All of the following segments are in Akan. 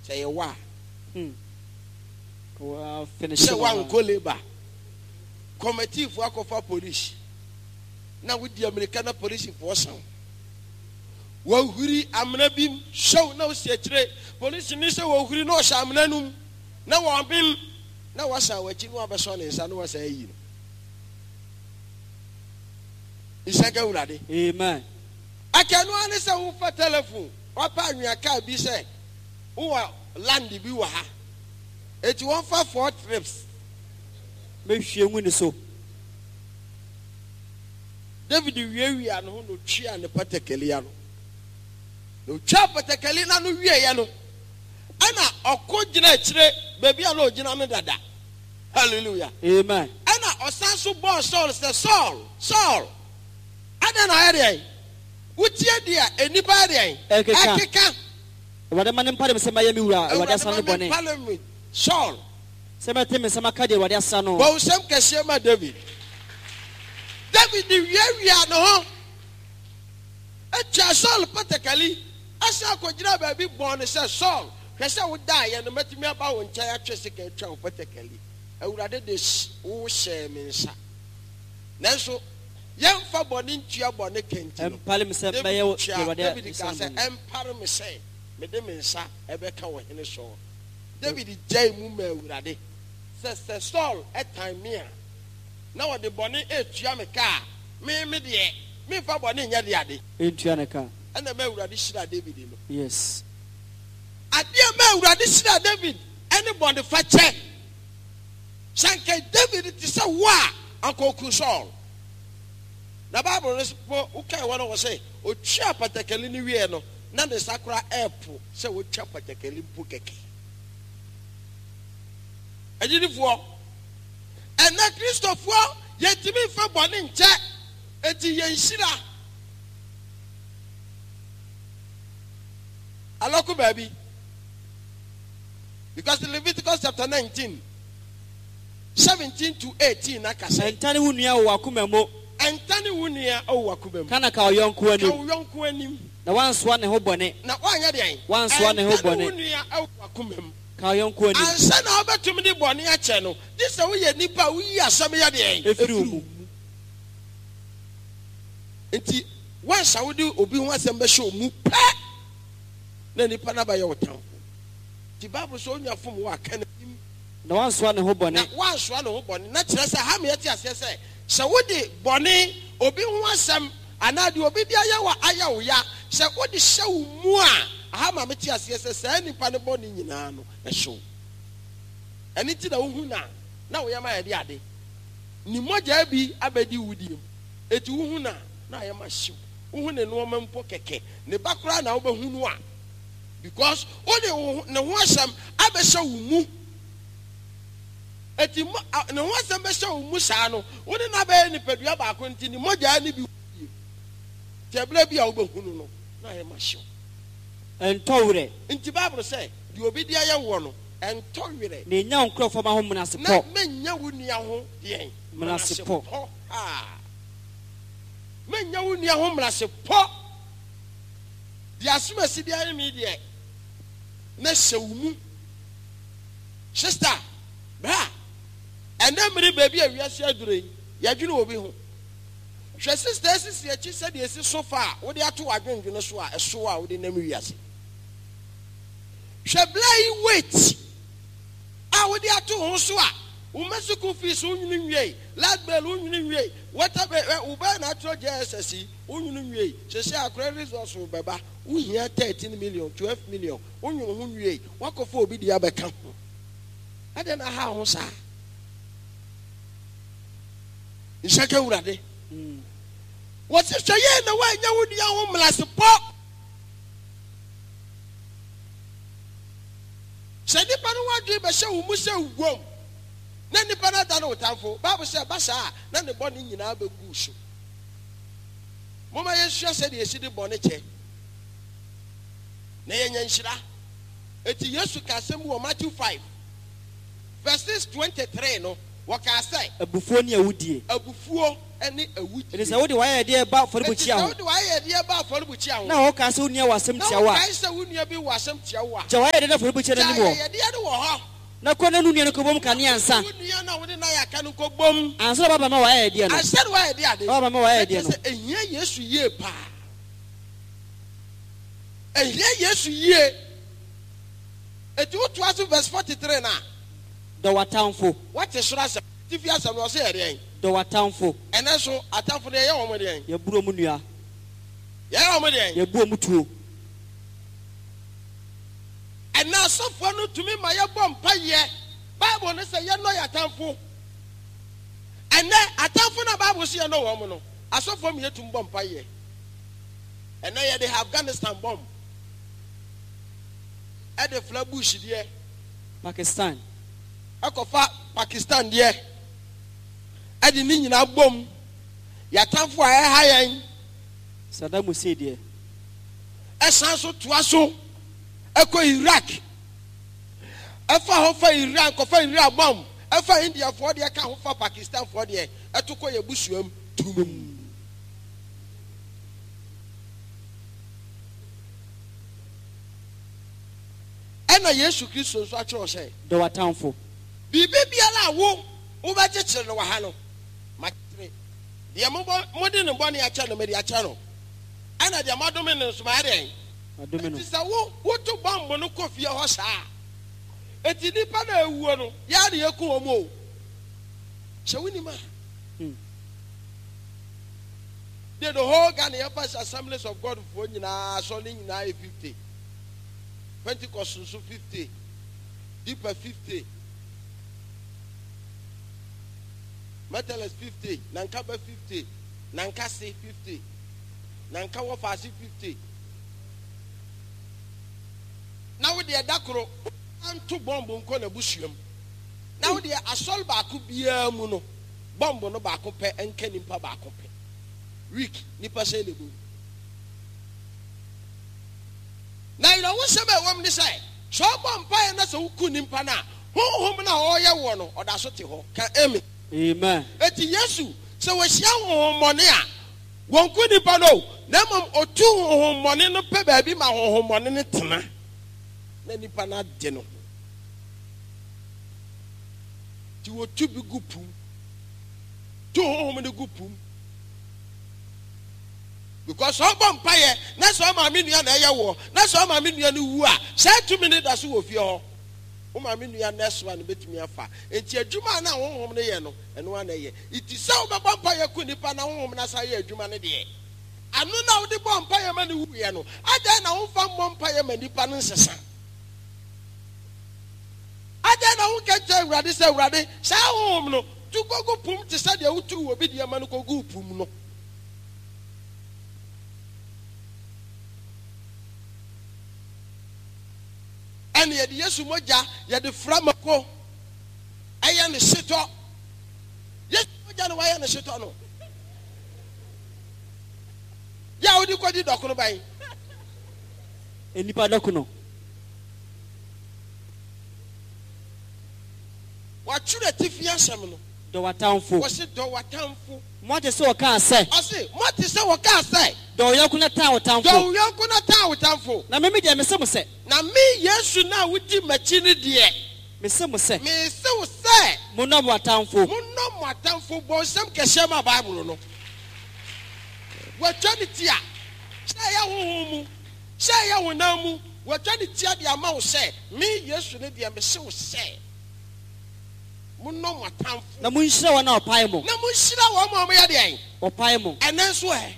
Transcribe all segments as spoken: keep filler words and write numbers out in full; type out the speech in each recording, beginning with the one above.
say you wa Hmm. Well, finish. Say one go labor. Committee for Akofa police. Now with the American police force. Wo huri amna bim show na se kire police ni se wo huri no sha amna num na wo bim na wasa wachi no abeso ne nsa no wasa yi no isaka urade. Amen. Akanu ani se wo fa telephone wa pa anwa ka bi se wo land bi wa ha eti won fa four trips Me hwie mu ni so. David wiawi an ho no twia ne patakali ya no no twa patakali na no wie ya no ana okogina kire baby ala ogina no dada. Hallelujah. Amen. Ana osanso bo Saul say Saul Saul ada na area wutie dia enipa area ekeka wade manem pare me sema yemi wura wade asa no bone Saul sema teme sema ka de wade asa no bo sem kese ma David David the wiawia no ho echa Saul patakali asa akogina baby born say Saul hwese wo da ye no matimi aba wo ncha ya twese ka twa wo patakali awurade de wo hye me nsa nanso yemfa bone ntua bone kenti empale me se baye wo wade David ka say empare me say me de me nsa ebeka wo hene so David jai mu ma awurade se se Saul etan me a na wo de bone etua me ka me me de me fa bone nya de ade entua ne ka ana ma awurade shira David no. Yes. Ade ma awurade shira David anybody fa che sanke David ti say wa ankoku Saul na Bible respo ukai wona wo say o twa patakali ni wie no na de sakura epo say wo twa patakali mpu keke ajidifo ena Christopher yetimi fa bone nche eti yenshira aloko baby because in Leviticus chapter nineteen seventeen to eighteen akasa entane wunua wo akomamo entane wunua o wakomam kana ka oyonko anim ka oyonko anim na wansoa ne ho bone na wanya de an wansoa ne ho bone wunua o wakomam ka oyonko anim ansa na obetum de bone a che no this we ye nipa we yi asam ya de an efiri mu enti wansa wo de obi ho asam be show mu pa na nipa na ba ye wotam the Bible so onya fom wa kan na wansoa ne ho bone na wansoa ne ho bone na kire se ha me yeti ase se se wo de bone obi ho asam anade obi dia ya wa aya wo ya se wo de hye wo mu a ha ma me ti ase se se nipa ne bone nyina no e hyew eni ti na wo hu na na wo ya ma ye de ade ni moja bi abedi wudiem eti wo hu na na ya ma hyew wo hu ne no ma mpo keke ne bakura na wo be hu no a because only ne ho asam abehye wo mu eti ne ho asam behye wo mu saa no woni na be ni padua ba ko nti ni moja ni bi tebla bi a wo be hu no na ya ma hyew entowre nti Bible say di obi dia ye wo no entowre ne nya nkrofo ma ho munase na po menya wo nua ho de munase po ah menya wo nua ho munase po di asuma si dia mi de na sewumu sister bra ena miri baby awiase adure ya dwene obi ho hwe sister sisi achi se de esi sofa wo de ato adwendwene so a eso a wo de nam wiase hwe blai wait a wo de ato ho so a wo masiku fees unwunu nwie last bell unwunu nwie water be wo ba na atro J S S unwunu nwie se se akra resource wo beba wo hia thirteen million twelve million unwunu ho nwie wakofo obi dia beka ho ade na ha ho sa nshaka urade wo se hweye na wa nya wo dia ho mlase po se di panu wa dwe be hye wo mu se ugwom na nipa na da no tamfo Bible say ba sa na ne bone nyina be gu so moma yesu ase de esi de bone che na yenya nhyira eti Yesu ka asem wo Matthew five verses twenty-three no wo ka say abufuo ni awudie abufuo any a witch. It is a woody why idea about for the How do I idea about for the butcher? No, Castle near was some Tiawa. I said, wouldn't you be was some Tiawa? Jawai didn't for the butcher anymore. No, Conan Union Cobom can answer. You know, when I can go bomb. Answer about my idea. I said, why idea? Oh, my idea. And yes, ye pa. And yes, ye. It was verse forty-three now. The what town for? What is Rasa? If you have some was here, the what town for? And also a town for the young woman. Your Brumunia. Yeah, woman. Your Brumu. And now, so for no to me, my bomb pie. Bible is a young lawyer town for. And then a town for the Bible see no woman. I saw from here to bomb pie. And now they have Afghanistan bomb. At the Flabush, dear. Pakistan. Akofa Pakistan dear. At the Nina bomb. Yatan for a high. Saddam Hussein dear. A sanso to aso. Eko Iraq. Efa hofa Iraq, kofa Iraq bomb. Efa India for the account for Pakistan for the Atuko Yabushum. Tum. And a Yesu Christ so actually say. The what town for? Bibi biala wo uba jeche no wahano. Matri. The modern body a channel media channel. And the amadome no smare. Adomino. Is a wo what to bomb no coffee hosa. Eti nipa na ewu no. Ya de eku omo. Se wini ma. The whole Ghana Assemblies of God for nyina so nyina fifty. Pentecost so fifty. Deeper fifty. Methodist fifty. Nankaba fifty. Nankasi fifty. Nankawa Fasi fifty. Now the Dakro and two bomb on Kona Bushium. Now the assault baku bia muno. Bombo no bakope and kenimpa bakope. Week nipa selebu. Now you know what's about woman say? So bomb pie and that's a kunimpa na. Who home na oya wono or that's what ho. Can emi. Amen. Eti Yesu. So we shall money. One kunipa no. Nemum or two money no pe baby ma home money tana. Na nipa na de no. Ti wo tu bi gupum. Tu home no gupum. Because some vampire, na so ma me nua na ye wo, na so ma me nua no wu a, say two minutes aso wo fie ho. O ma me nua next one betumi afa. Enti adwuma na honhom ne ye no, eno ana ye. Iti say o vampire ku nipa na honhom na sa ye adwuma ne de. Anu na wo de vampire ma ne wu ye no. Ada na wo fa vampire ma nipa no nsesa. Ada na wo ka je awrade say awrade, say honhom no, tu gogo pum ti say de wo tu obi de ma no gogo pum no. And yet, yes, Moja, yet the Framako, I am the sitter. Yes, why am the sitter? No. Yeah, what do you call it, Doctor Bay? Any padocuno. What should a Tiffia Seminole? The what town for? Was it the what town for? What is so a car say? I say, what is our car say? Do you couldn't town town for? Do you couldn't town town for? Now, maybe there is some say. Now, me, yes, you know, with the machine, dear. Miss some say. Me so say. Mono what town for? Mono what town for? Boy, some Kashama Bible, no. What Johnny Tia? Say, I won't. Say, I will know. What Johnny Tia, the amount say. Me, yes, you need the so say. Mono what town for? Na munshira wa na opai mo. Na munshira wa mo me yade. Opai mo. And then so eh.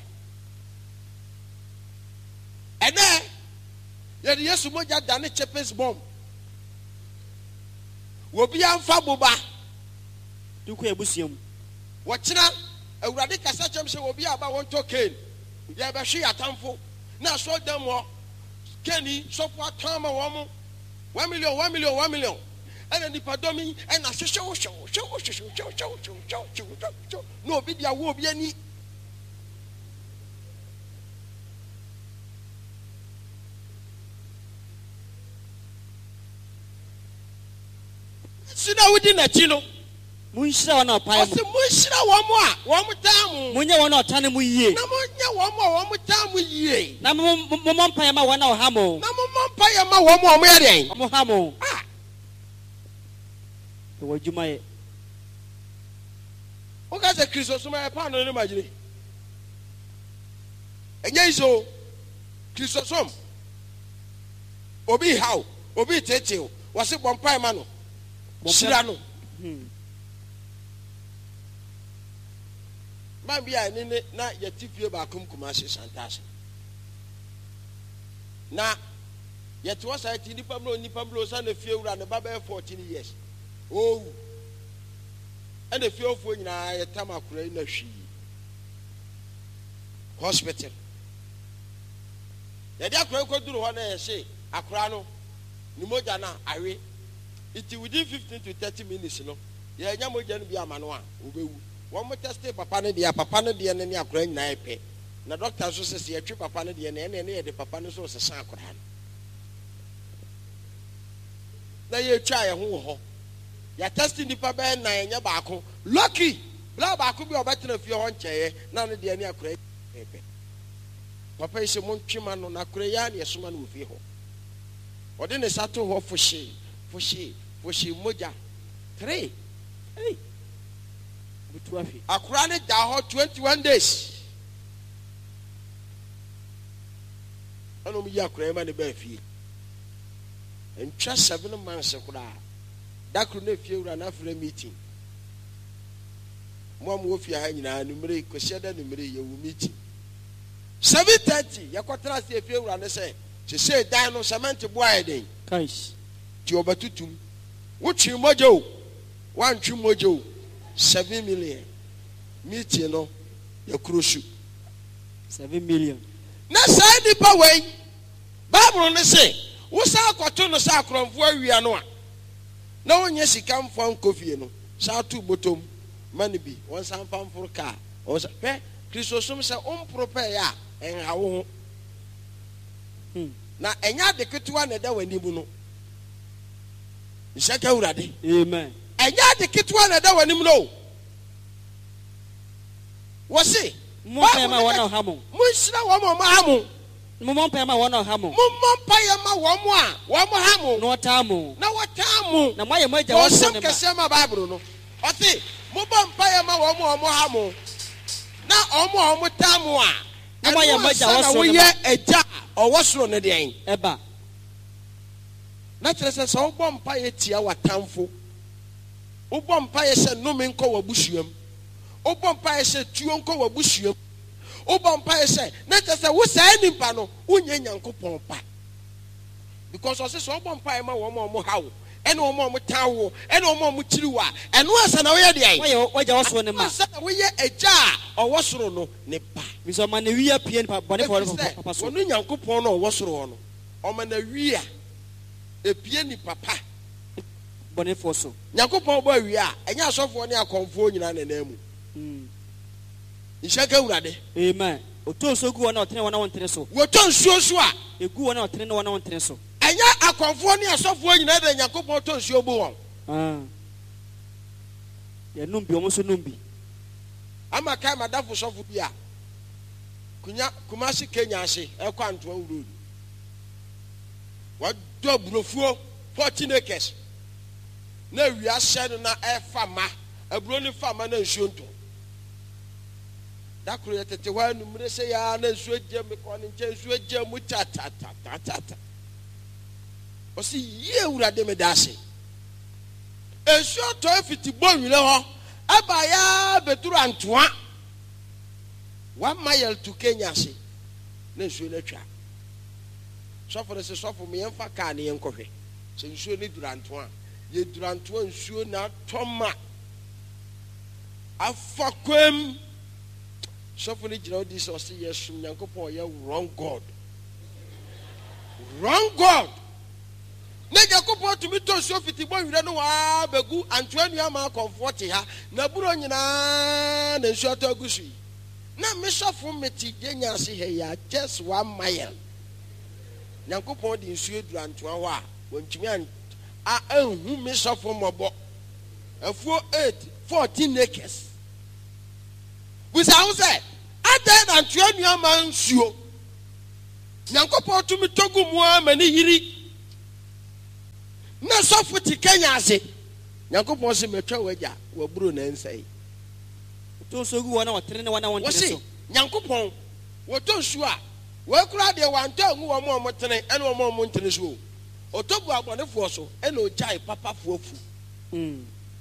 And then yede Yesu moja dane chepes bomb. Wo bia mfa boba. Duko ebusiam. Wo kira awurade kasa chem se wo bia aba won to Cain. Ya ba hwe atamfo. Na so dem ho. Keni sofo atama wo mo. one million one million one million. And then the padomi and I show show show show show show show show show show no be dia wo be ani. Sina wudi na chi no Munshira wana pae Ose munshira womo a womo tamu. Munya wana otane mu yie. Na munya womo a womo tamu yie. Na momon pae ma wana ohamo. Na momon pae ma womo omo yare. Omo hamo. Ah. Wo jumaye. O ka se Kristo suma e pa no ne magire. Enye iso Kristo som. Obi how, obi tete, was it one pie mano? Shirano. Maybe I need not yet if you about cum commercials and tash. Now, yet was I in the Pablo, Nipablo, and a few around the Baba fourteen years. Oh, and a few of when I a Tamakura in a she hospital. The doctor could do what I say. Akrano, Nimoja na Ari. It within fifteen to thirty minutes, you know. Yeah, Yamojan be a manoa. One more test Papana dia, Papana dia, and any Akran naipe. The doctor says, "Your trip Papana dia, and any the Papana was a sacred hand." Now you try a who you're testing the Papa and your Baco. Lucky, Blah Baco be a better if you're on chair, none of the any Akran. Papa is a Monchiman on Akrayan, yes, man with you. Or then a sato ho for she, for she, for she moja. Three. Hey. I craned down twenty-one days. I know me a crime and a beefy. And just seven months of that could not feel run after a meeting. One wolf your hand in a numeric, Coshada numeric, you will meet. Seven thirty, Yakotra, if you run a say. She said, Dino Samantha Boyding. Kais. Jobatutum. What you mojo? One true mojo. Seven million. Meet you know, your cruise. Seven million. Now, side the power. Bible on the say, what's our cotton or sacrum where we are no? No one, yes, he come from coffee, no. Sa two bottom, money be, one some pound for a car. Or, eh, Christosum say, on prepare, and I won't. Na enya de ketewa na da wani mu no nsaka urade amen enya de ketewa na da wani mu no wo se mo pa ma wona hamo mo nsira wo mo hamo mo mo pa ma wona hamo mo mo pa ya ma wo mo a wo mo hamo no tamu na wo tamu na mo ye mo ja wo so ne ma kese ma Bible no o se mo ba mpa ya ma wo mo wo mo hamo na o mo o mo tamu a na mo ye mo ja wo so ne ma eja o wasoro ne den eba na kire se so bo mpa ye tia watamfo o bo mpa ye se no me nko wabusuam o bo mpa ye se tuo nko wabusuam o bo mpa ye se na kire se wo sai nimpa no unye nyankopon pa because o se so bo mpa ye ma wo mo mo hawo ene wo mo mo tawo ene wo mo mo kiriwa eno asa na wo ye de ai wo ye wo ja wo so ne ma asa na wo ye eja o wasoro no ne pa miso ma na wiya pie ne bone for papa so onu nyankopon no wasoro no o ma na wiya epie ni papa bone for so nyankopon bo wiya enya asofo ne akonfo nyina na na mu mm nshaka urade amen o to so gu wona o tene wona won tene so wo to nsuo so a egu wona o tene no wona won tene so enya akonfo ne asofo nyina da nyankopon to nsuo bu won ah ya numbi o mo so numbi ama kai madafo sofo bi a kunya Kumasi Kenya ase e kwa Antoa road wa do burofuo fourteen acres na wi ase no na e fama aburo ni fama na nsuo nto da kuro yetete wa numre se ya na nsuo gye me ko ne nche nsuo gye mu ta ta ta ta ta o si ye urade me da ase nsuo to afiti bonwire ho aba ya beturu Antoa one mile to Kenya se na nsuo na twa so for se so for me emfa ka ne enkohwe se nsuo ni Durantoa ye Durantoa nsuo na toma afakwem so for ni jira odi so se yesu nyankopon ye wrong god wrong god na nyankopon to mi to nsuo fiti bo wire no wa begu Antoa nua ma comfort ha na buro nyina na nsuo to agusu na me sofo meti genya se he ya just one mile nyankopon di nsuo Durantoa ho a wontumi an a anhu me sofo mobo afuo eight fourteen acres. We say, I say, I then and train your man sure. Nyankopɔn to me togu mua many yiri. Na sofu ti Kenya say. Nyankopɔn se metwa waja wa buru na nsai. To so gu wana watrene wana won tene so. Nyankopɔn wo to nsu a wo kura de wanta ngu wo mo mo tene ene wo mo mo tene so. Otobu abonefo so ene o jai papa fuofu. Mm.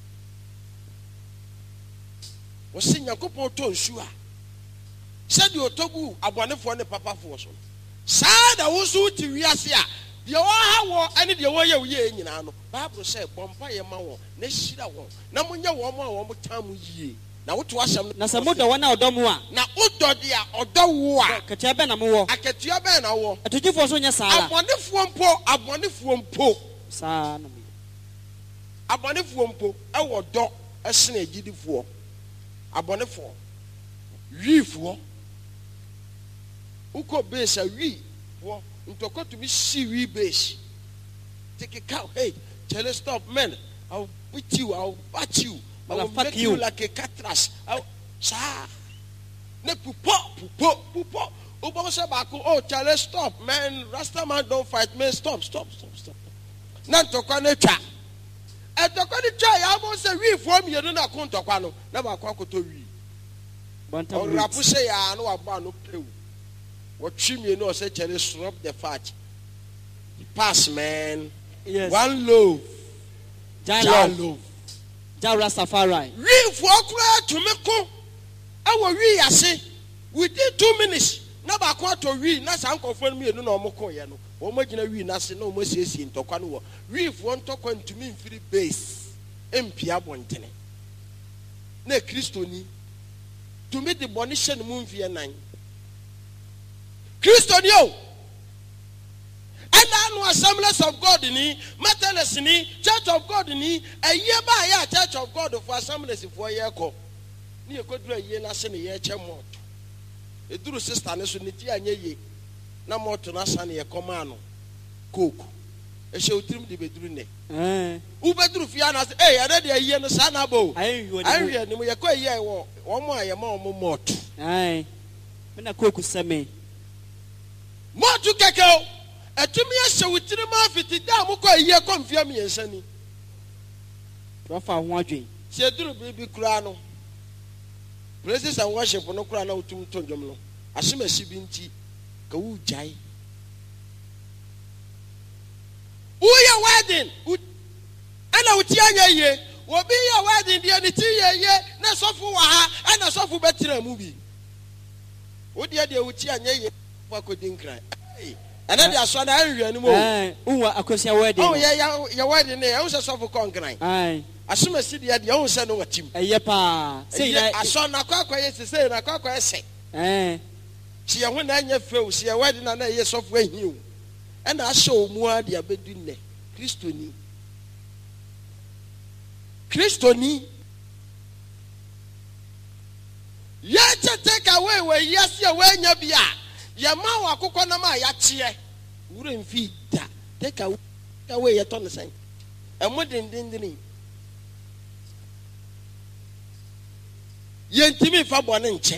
Wo se Nyankopɔn to nsu a said you togu abonefo ne papa fuo so. Sada wo so ti wiase a de wo ha wo ene de wo ye wo ye nyina no. Bible say bompa ye ma wo na hira wo na munye wo mo a wo mo tam yie. Na woto asem na samodo wana odomu a na odo de a odo wo a katia be na mo wo akatua be na wo atogifo so nya sala abonefo mpo abonefo mpo sa na me abonefo mpo e wo do esene agidifo abonefo wifo uko base wi wo ntoko to be see wi base take a cow hey tell us stop man I'll beat you I'll bat you I will fuck make you. you like a catras. Sa. Ne pupo pupo pupo. Ubo se bako. Oh, Charlie, stop, man. Rasta man don't fight, man. Stop, stop, stop, stop. Nan tokwa ne cha. E tokwa ne cha ya mo se wi fo mi yedo na kon tokwa no. Na ba kwa koto wi. Bantam. O rapu se ya no aba no pew. Wo twi mi no se Charlie stop the fat. Pass, man. Yes. One love. Jalo. love. Jara Safari. We for kura to me ko. Awo wi ase. Within two minutes. Na ba kwa to wi na san kofo mi enu na omoko ye no. Wo ma gina wi na se na omo siesie ntokwa no wo. Wi for ntokwa ntumi mfiri base. Empia bontene. Na Kristo ni. To me the boni hye no mu mfie nan. Kristo ni o. And I know Assemblies of God ni, Methodist ni, Church of God ni, a year by year Church of God for Assemblies for a year ko. Ni ko dura ye na se ne ye chemo. E duru sister ne so ne ti anye ye. Na mo to na sa ne ye koma no. Coke. E she otirim de beduru ne. Eh. U beduru fia na se eh ya de ye no sa na bo. Ayi yo ni. Ayi ni mo ye ko ye wo. Wo mo aye ma mo mot. Ayi. Me na Coke seme. Motu keke. Atumi ahye wutiri ma fiti da mo ko yiye ko mfia mi ensani rafa ho adwen se duru bibi kura no praises and worship no kura na utum tonjom no asemasi bi nti ka wu jai uya wedding ana uti anya ye obi ya wedding dia ni ti ye ye na sofu wa ha ana sofu betira mu bi wo dia dia uti anya ye kwa ko dinkran and then they are so na anhwe ni mo eh unwa akosia wedding oh yeah yeah yeah wedding ne o se so for concrete ai asumasi de de o se no watim eye pa sei na aso na kwa kwa yesi sei na kwa kwa ese eh si ye ho na anya feu si ye wedding na na ye so for ahi o e na ahye mu ade abedu ne Kristo ni Kristo ni ye take away we yes ye we nya bia ye ma wa akokọ na ma ya tie wure mfi da take away ye to ne sen e mo dindindini ye ntimi fa bone nche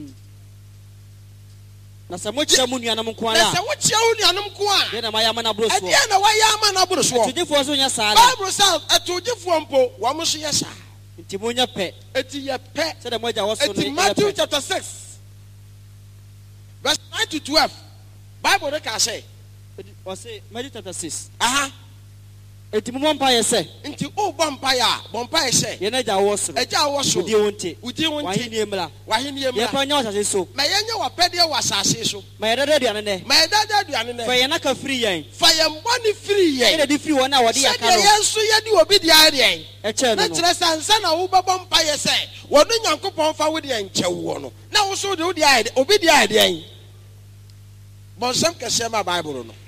na se mo chia mu nuanam nko ala na se wo chia wo nuanam nko a de na ma ya ma na bro so e de na wa ya ma na bro so atujifo so nya sala Bible says atujifo mpo wa mo so ye sa nti mo nya pe eti ye pe se de mo ja wo so eti Matthew chapter six verse nine to twelve. Bible they can say. O say Matthew chapter six. Aha. Eti mo mpa ye say. Nti o bompa ya, bompa ye say. Ye na ja wo so. Eja wo so. Udi wonte. Udi wonte. Wa hini emra. Wa hini emra. Ye pa nya wasase so. Ma ye nya wa pede wa asase so. Ma ye dada duane ne. Ma ye dada duane ne. Fa ye na ka free yen. Fa ye mboni free yen. Ye di free wona wodi aka no. Se ye nso ye di obi di are yen. E che no. Na kire sansa na wo bompa ye say. Wo do Nyankopon fa wo di en che wo no. Na wo so de wo di are obi di are yen. Bon sam ke shema Bible no.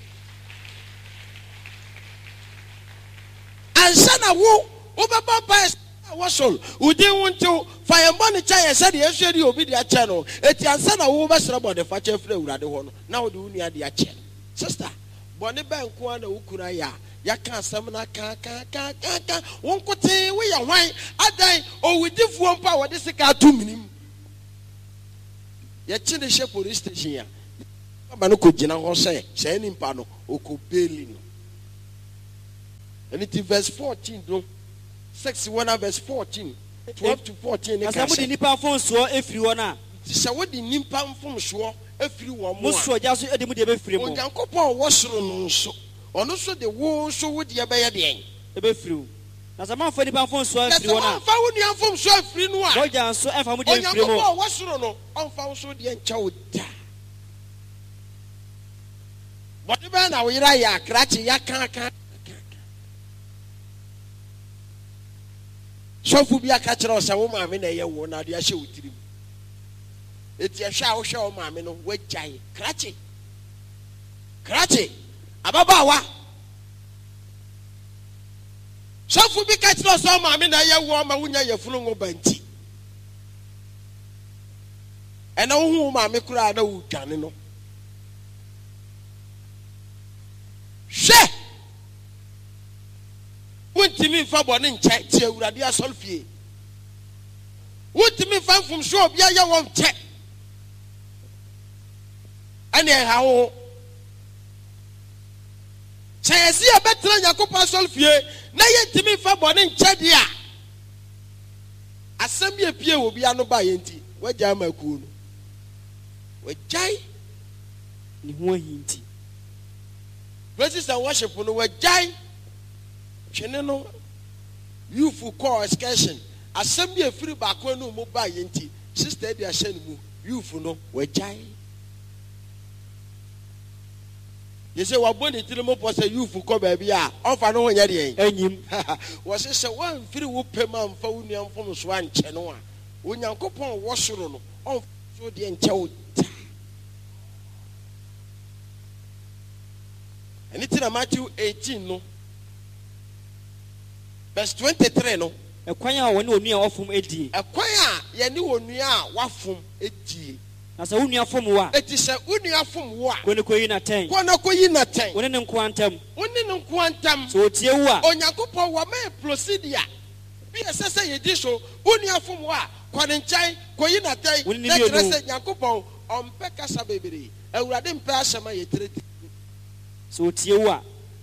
Ansa na wo wo be bompa wo so udi wonto fa ye mboni cha ye se de yesu di obi di a che no. Eti ansa na wo be sra bode fa che fra urade ho no. Na wo de wo nua di a che. Sister, boni ba nko na wo kura ya. yaka asɛm na ka ka ka ka ka wonkote we ya hwan adan owudifuo mpa wode sika ato minim ye chi ne she police station ya aba no ko gina ho sɛ sɛ ni mpa no okobeli no anything verse fourteen do six one verse fourteen twelve to fourteen ne ka sɛ mudi nipa fon so efiri wɔ na sɛ wodi nipa mfom so efiri wɔ mo mo so ja so edi mu de befiri mo onyankopɔn wɔ soro no nso ɔno so de wo so wodi ɛbɛyɛ deɛn ebefiri na sɛ manfa nipa fon so efiri wɔ na fa wo nua mfom so efiri no a wɔgya nso ɛfa mo de efiri mo onyankopɔn wɔ soro no ɔmfa wo so deɛ nkyɛ wo da bɔde bɛn na wo yera yɛ akrakye ya ka ka sɔfo bi aka kyerɛ sɛ wo maame na ɛyɛ wo na de ahyɛ wo tirim eti ɛhwɛ a wo hwɛ wo maame no wagyae krakye krakye ababaawa sɔfo bi ka kyerɛ sɛ wo maame na ɛyɛ wo ma wonya yɛfunu ngo banti ɛna wo hu wo maame koraa na wo dwane no hwɛ wontimi mfa bɔne nkyɛ tie awurade asɔre fie wontimi mfa mfomso obi ayɛ wɔn nkyɛ ɛne ɛha wo kyɛ yɛsi yɛbɛtena Nyankopɔn asɔre fie na yɛntimi mfa bɔne nkyɛ de a asɛm yɛ pie wɔ bia no ba yɛnti wagyae ma kuo no wagyae ne ho ahinti praises and worship no wagyae twene no youth call excursion asɛm bi efiri baako no mu ba yɛnti sister bi ahyɛ no mu youth no wagyae yɛsɛ wabɔ ne tiri mu pɔ sɛ youth kɔ baabi a ɔfa no ho nyɛ deɛ anyim wɔsɛ sɛ wɔmfiri wo pɛ ma mfa wo nua mfom so ankyɛ no a onyankopɔn wɔ soro no ɔmfa so deɛ nkyɛ wo ta ɛne tira Matthew eighteen no verse twenty-three no ɛkwan a wɔne onua wɔfom edi ɛkwan a yɛne onua a wafom edi na sɛ onua fom wo a eti sɛ onua fom wo a kone koyi na ten kone koyi na ten wone ne nko antam wone ne nko antam so otie wo a onyankopɔn wa ma procedure bi ɛsɛ sɛ yɛdi so onua fom wo a kwane nkyɛn koyi na ten na kyerɛ sɛ nyankopɔn ɔmpɛ kasa bebree awurade mpɛ asɛm a yɛtire so otie wo a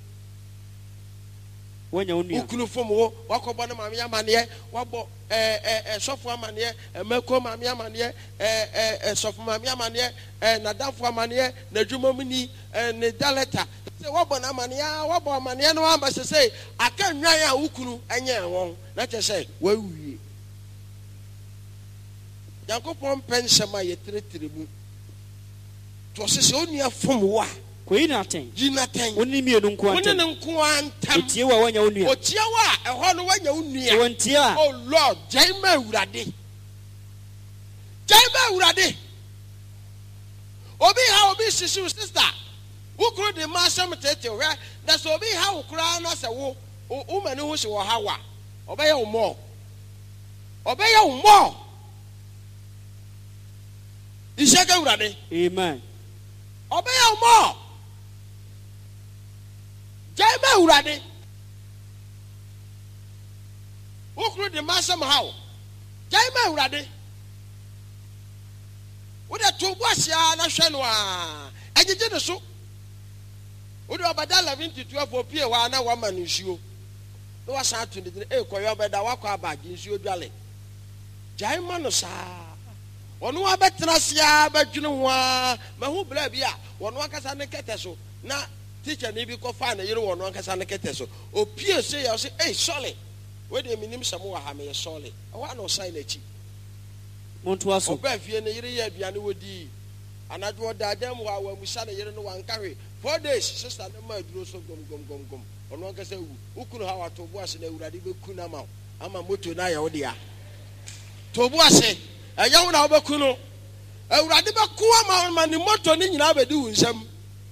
wonya onua ukunu fom wo wakɔbɔ ne maame amaneɛ wabɔ eh eh sɔfo amaneɛ emeko maame amaneɛ eh eh sɔfo maame amaneɛ eh nadafo amaneɛ nadwuma mu ni eh ne daleta sɛ wabɔ na amaneɛ wabɔ amaneɛ no amba sɛ sɛ aka nwan a ukunu ɛnyɛ wɔn na kyɛ sɛ wawie Yankopɔn pensɛm a yɛtiretire mu to sɛ sɛ onua fom wo a koyi na ten yina ten woni mienu nko woni antam ne nko antam otie wo wonya onua otie wo a ɛhɔ no wonya onua so wontie a oh Lord jaima awurade jaima awurade obi ha obi sisi sister wukuru de ma asɛm tete hwɛ da so obi ha wukura na sɛ wo wo mani ho hye wɔ ha wa ɔbɛyɛ wo mɔ ɔbɛyɛ wo mɔ ishaka awurade amen ɔbɛyɛ wo mɔ jaima awurade wukuru de ma asɛm ha wo jaima awurade wo de to bo asia na hwɛ no a agege de so wo de obada eleven to twelve opie wa na wa ma no nsuo no wa sa to de e koyo obada wa kwa ba nsuo dwale jaima no saa ono wa betena sia badwene ho a ma hu bra bi a wono akasa ne kete so na teacher ne bi ko fa na yere wono akasa ne kete so opie se ya se eh sole we de minim sɛm wa ha me sole wa no sign achi monto aso oba fie ne yere ya aduane wodi anadwo dadam wa wa musa ne yere no wa nkawe four days sister ne ma aduro so gom gom gom gom ono akasa wu ukunu ha wa to bo ase na awurade be kuna ma ama moto na ya wo dia to bo ase ɛyɛ wo na wobeku no awurade bɛko ama ma ne moto ne nyina bɛdi wo nsɛm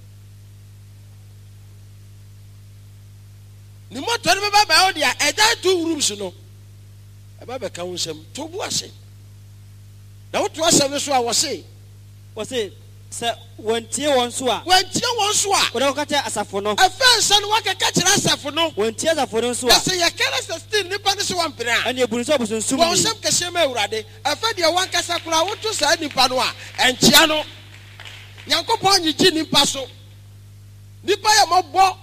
ne moto ne bɛba bɛ wo dia ɛda two rooms no ɛba bɛka wo nsɛm to bo ase na wo to asɛm so a wɔ se wɔ se sɛ wɔntie wɔn so a wɔntie wɔn so a wɔde wɔka kyerɛ asafo no ɛfɛ nsa no wɔkeka kyerɛ asafo no wɔntie asafo no nso a ɛsɛ yɛkɛrɛ sɛ still nipa no so wɔmpene a ɛne ebunu sɛ ɔbosonsum wɔn ni nsɛm kɛseɛ ma awurade ɛfɛ deɛ wankasa koraa woto saa nipa no a ɛnkyea no nyankopɔn nyegye nipa so nipa yɛ mɔbɔ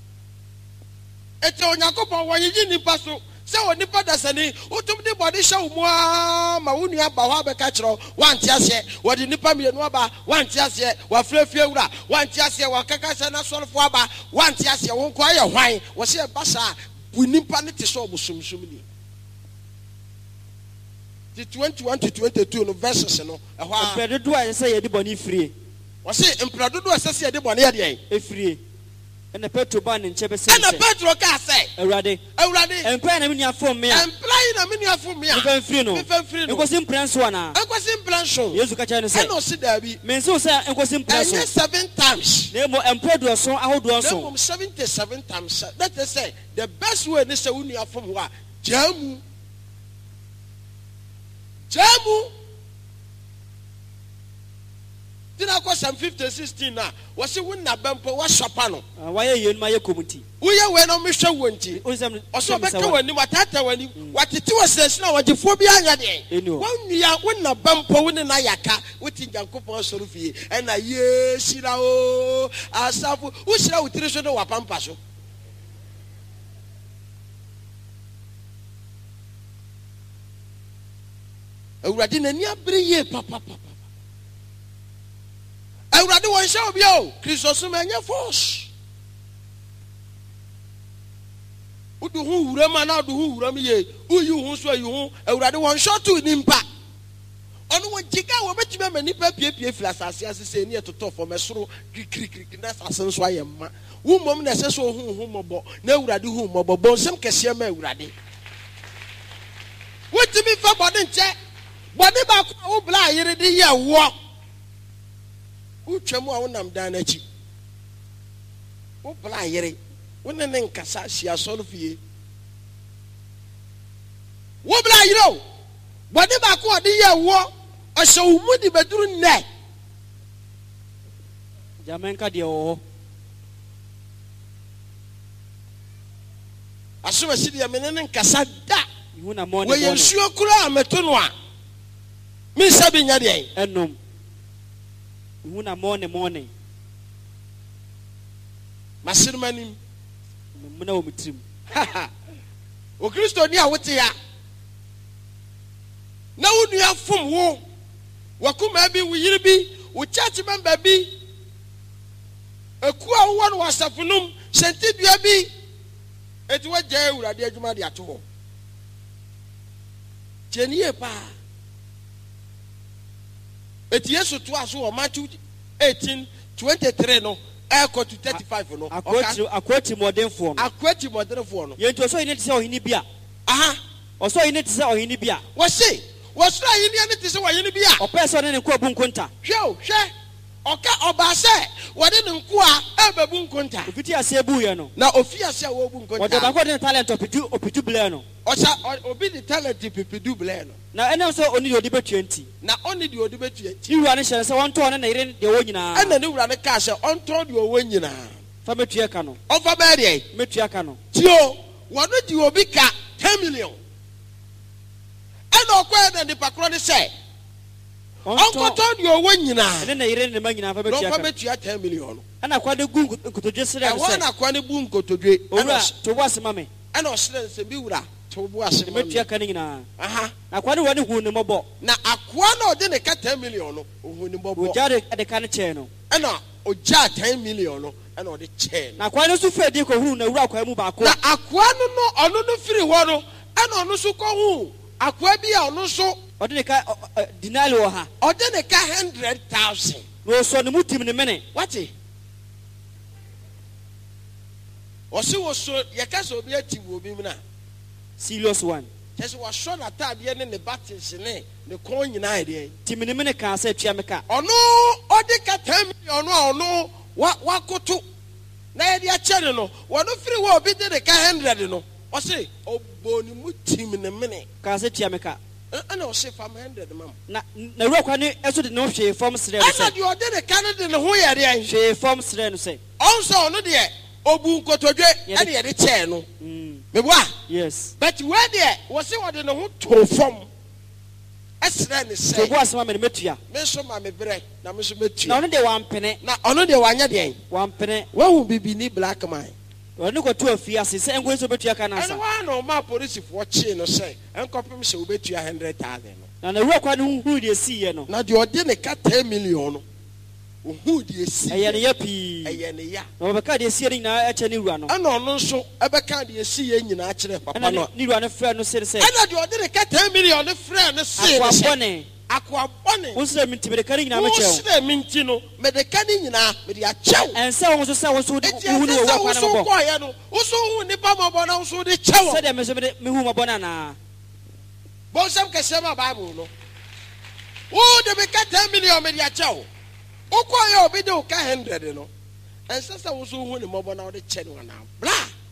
ɛtɛ onyankopɔn wɔnyegye nipa so sɛ wɔ nipa dasani wotum de bɔde hyɛ wo mu a ma wo nua ba hɔ abɛka kyerɛ wante aseɛ wɔde nipa mmienu aba wante aseɛ wafrɛfie wura wante aseɛ wɔkaka sɛ n'asɔrefo aba wante aseɛ wo nkɔ ayɛ hwan wɔsɛ ɛba saa bu nipa no te sɛ ɔbosomsom ni ti twenty-one to twenty-two no verses no ɛhɔ a mpɛ dodo a ɛsɛ yɛde bɔne firie wɔsɛ mpɛ dodo a ɛsɛ sɛ yɛde bɔne yɛdeɛ efirie ɛna petro ba ne nkyɛn bɛsɛ ɛna petro kaa sɛ awurade awurade ɛmpɛ na me nua fom me a ɛmpra yi na me nua fom me a mefa mfiri no mefa mfiri no nkosi mpena nso anaa ɛnkɔsi mpra nso yesu ka kyerɛ no sɛ ɛna ɔsi daabi mensew sɛ nkosi mpena ɛnyɛ so seven times na mmom ɛmpɛ duɔson ahodoɔ na nso mmom seventy-seven times that is say the best way ne sɛ wo nua fom hɔ a gyaa mu gyaa mu tina kɔ Psalm fifty sixteen na wɔsi wo nna bɛmpo wɔsɔpa no wayɛ yie no ma yɛ kɔm nti woyɛ wei na ɔmehwɛ wo nti ɔsɛ ɔbɛka w'anim watata w'anim watete wɔ sɛsi na wɔgyefoɔ bi anyɛ deɛ wɔnnua wo nna bɛmpo wo ne na yaka wote nyankopɔn asɔre fie ɛna yee hyira o asafo wohyira wo tiri so ne wapampa so awurade n'ani abere yie papapapa awurade wɔn hyɛ obi o kristosom ɛnyɛ force wodu ho wuram a na wodu ho wuram yie woyi ho so ayi ho awurade wɔn hyɛ to nimpa ɔno wɔn gyiga a wɔbɛtumi ama nipa piepie firi asase ase sɛ ani ɛtotɔ fam ɛsoro kirikirikiri na asase nso ayɛ mma wo mmom na ɛsɛ sɛ ohu ho mmɔbɔ na awurade hu mmɔbɔ bɔ nsɛm kɛseɛ ma awurade wotumi fa bɔde nkyɛ bɔde baako a wo bla ayere de yɛ wɔ utwa mu a wonam dan n'akyi wo bla ayere wo ne ne nkasa hyia sɔre fie wo bla ayere o bɔde baako a ɔde yɛ wɔ ɔhyɛ wo mu de bɛduru nnɛ gyamenka deɛ wɔ hɔ asom asi deɛ mene ne nkasa da ihu na mɔ ne wɔyɛ nsuo koraa a meto no a mensa bi nya deɛ ɛnom ihu na mɔ ne mɔ ne masere m'anim mena wɔ me tirim o kristo ni a wote ya na wo nua fom wo wakoma bi wo yiri bi wo church member bi eku a wo no wasafunum senti dua bi eti wa gya awurade adwuma de ato ho genie pa eti yesu to aso o Matthew eighteen twenty-three no ɛkɔ to thirty-five no akwati akwati modenfo no akwati modenfo no yento so yine te sɛ ohini bia aha ɔsɔ yine te sɛ ohini bia wɔse wɔsoro yine ne te sɛ wɔyine bia ɔpɛ sɛ ɔne ne nko abu nkonta hwɛ o hwɛ ɔka ɔba sɛ wɔde ne nko a ɛbɛbu nkonta ofiti ase bu ye no na ofi ase a wɔbu nkonta ɔde banko de talent opitu opitu blɛ no ɔsa obi de talent pipidu blɛ no na ɛnam sɛ oni de odi betua nti na oni de odi betua nti ni wura ne hyɛ sɛ wɔntɔ ne na yire de wɔ nyinaa ɛna ne wura ne ka sɛ ɔntɔ de wɔ nyinaa fa metua ka no ɔfa bɛɛ deɛ metua ka no tio wɔno de obi ka ten million ɛna ɔkɔɛ na nipa korɔ ne sɛ ɔnkɔtɔ de ɔwɔ nyinaa ɛne na yire ne ma nyinaa fa metua ka no fa metua ten million ɛna kwa de gu nkotodwe sere sɛ ɛwɔ na kwa ne bu nkotodwe ɛna to bo asema me ɛna ɔsere nsɛ bi wura to bo asema me metua ka ne nyinaa aha na kwa de wɔ ne hu ne mɔbɔ na akoa na ɔde ne ka ten million no ohu ne mɔbɔ ogya de de ka ne kyɛn no ɛna ogya ten million no ɛna ɔde kyɛn na kwa ne so fɛ di ko hu na wura kwa mu baako na akoa no no ɔno no firi hɔ no ɛna ɔno so kɔ hu akoa bi a ɔno so ɔde ne ka dinali wɔ ha ɔde ne ka hundred thousand na ɔsɔ ne mu tim ne mene wate ɔsi wɔ so yɛka sɛ obi ati wɔ obi mu na serious one kyɛ sɛ wɔsɔ n'ataadeɛ ne ne batis ne ne kɔn nyinaa deɛ tim ne mene ka sɛ tua me ka ɔno ɔde ka ten million a ɔno wa wakoto na yɛde akyɛ ne no wɔno firi wɔ obi de ne ka hundred no ɔsi ɔbɔ ne mu tim ne mene ka sɛ tua me ka ɛna ɔhyɛ fam hundred mam. na na wura kwa ne ɛso de no hwee fam srɛ no ɛna sɛ deɛ ɔde ne ka no de ne ho yɛ deɛ hwee fam srɛ no sɛ ɔnso ɔno deɛ obu nkotodwe Yɛde- ɛne yɛde kyɛɛ no mm, meboa yes but wei deɛ wɔse wɔde ne ho too fam ɛsrɛ ne so sɛ bo asɛm ama ne metua me nso ma me berɛ na me nso na mɛtua ɔno de wampene na ɔno deɛ wanyɛ deɛn wampene wahu bibini black man ɔno kɔto afie ase sɛ ɛnkɔ sɛ obɛtua ka no ɛne asa waa na ɔma polisifoɔ kyee no sɛ ɛnkɔpem sɛ wobɛtua hundred thousand no na na wura kwa ne huhuu deɛ siiɛ no na deɛ ɔde ne ka ten million no ohuu deɛ si ɛyɛ ne ya pii ɛyɛ ne ya na wɔbɛka deɛ sie no nyinaa ɛkyɛ ne wura no ɛna ɔno nso ɛbɛka deɛ si yɛ nyinaa kyerɛ papa ɛna no ne- ne wura no frɛ no sere sɛ ɛna deɛ ɔde ne ka ten million no frɛ no see no sɛ akoabɔne akoabɔne wo srɛ me nti mede ka no nyinaa mekyɛ wo wosrɛ me nti no mede ka ne nyinaa mede akyɛw ɛnsɛ wo nso sɛ wo so wode enti wohu ne ɛsɛ wɔ sɛ wura kwa no woso mɔbɔ kɔɔyɛ no woso hu nnipa mɔbɔ na woso wode kyɛ wɔ sɛdeɛ me so mede mehu mɔbɔ no anaa bɔnsɛm kɛseɛ ma bible no wode me ka ten million mede akyɛw wokɔɔyɛ obi de wo ka hundred no ɛnsɛ sɛ woso hu ne mmɔbɔ na wode kyɛ no anaa bla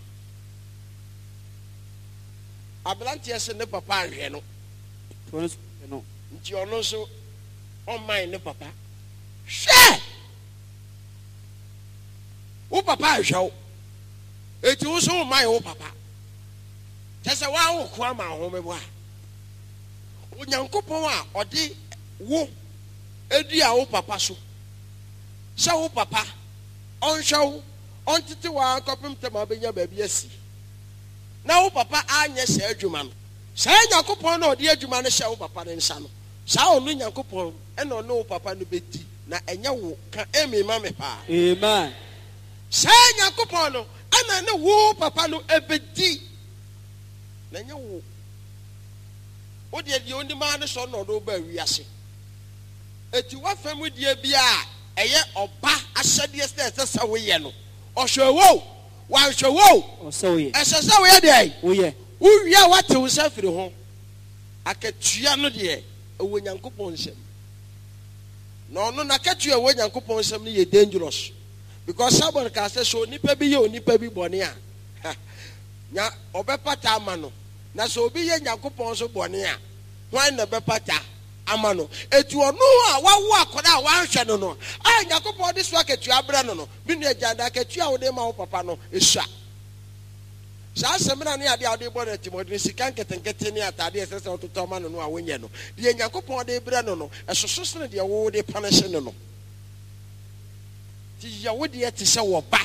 aberanteɛ sɛ ne papa anhwɛ no To ɔno so- no. nti ɔno nso ɔman ne papa hwɛ wo papa ahwɛ wo eti wo so ɔman wo papa kyɛ sɛ woa wo ko ama ahomeboa onyankopɔn a ɔde wo edi a wo papa so sɛ wo papa ɔnhwɛ wo ɔntete wo akɔpem tam a wobɛnya baabi asi na wo papa anyɛ saa adwuma no saa nyankopɔn na ɔde adwuma no hyɛ wo papa no nsa no saa ɔno nyankopɔn ɛna ɔne wo papa no bɛdi na ɛnyɛ wo ka ɛmi ma me paa amen saa nyankopɔn no ɛna ne wo papa no ɛbɛdi na ɛnyɛ wo wo deɛ deɛ onim ara ne sɛ ɔna ɔde wo baa wiase eti wafam deɛ bi a ɛyɛ ɔba ahyɛdeɛ sɛ ɛsɛ sɛ woyɛ no ɔhwɛ wo wanhwɛ wo ɔsɛ woyɛ ɛsɛ sɛ woyɛ deɛ woyɛ wowie a wate wo nsa firi ho akatua no deɛ ɛwɔ nyankopɔn nsɛm na ɔno n'akatua ɛwɔ nyankopɔn nsɛm no yɛ dangerous because sabon ka sɛ sɛ onipa bi yɛ onipa bi bɔne a nya ɔbɛpata ama no na sɛ obi yɛ nyankopɔn so bɔne a hwan na bɛpata ama no etu ɔno a wawo akɔda a wanhwɛ no no a nyankopɔn de so akatua brɛ no no bi nua gyanda akatua a wode ma wo papa no esua saa asɛm na ne adeɛ a wode bɔ no atimɔden sika nketenkete ne atadeɛ ɛsɛ sɛ wototɔ ma no no a wonyɛ no deɛ nyankopɔn de brɛ no no ɛsoso sene deɛ wo de panehye no no nti yɛ wo deɛ te sɛ wɔba